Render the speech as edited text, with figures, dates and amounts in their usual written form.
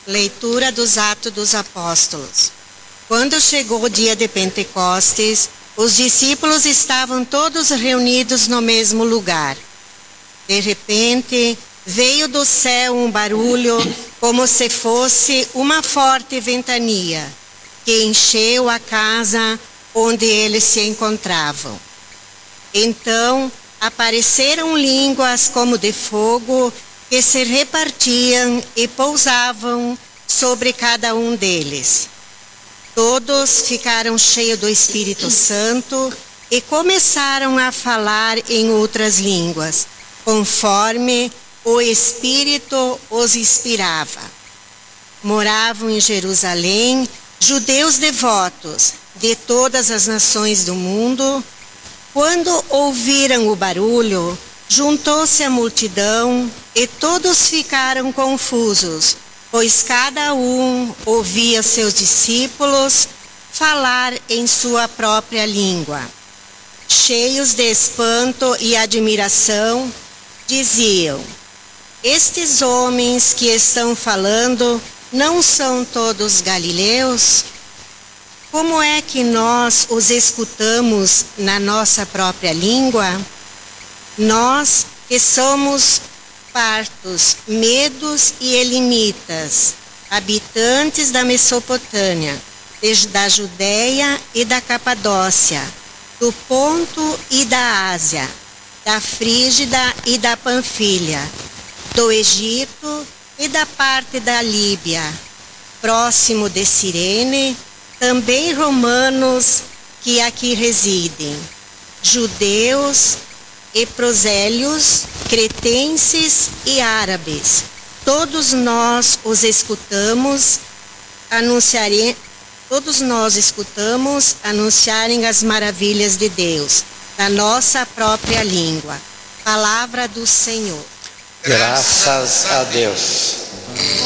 Leitura dos Atos dos Apóstolos. Quando chegou o dia de Pentecostes, os discípulos estavam todos reunidos no mesmo lugar. De repente, veio do céu um barulho como se fosse uma forte ventania, que encheu a casa onde eles se encontravam. Então, apareceram línguas como de fogo que se repartiam e pousavam sobre cada um deles. Todos ficaram cheios do Espírito Santo e começaram a falar em outras línguas, conforme o Espírito os inspirava. Moravam em Jerusalém judeus devotos de todas as nações do mundo. Quando ouviram o barulho, juntou-se a multidão e todos ficaram confusos, pois cada um ouvia seus discípulos falar em sua própria língua. Cheios de espanto e admiração, diziam: estes homens que estão falando não são todos galileus? Como é que nós os escutamos na nossa própria língua? Nós que somos partos, medos e elimitas, habitantes da Mesopotâmia, da Judéia e da Capadócia, do Ponto e da Ásia, da Frígida e da Panfilha, do Egito e da parte da Líbia, próximo de Cirene, também romanos que aqui residem, judeus e prosélios, cretenses e árabes. Todos nós escutamos anunciarem as maravilhas de Deus, na nossa própria língua. Palavra do Senhor. Graças a Deus.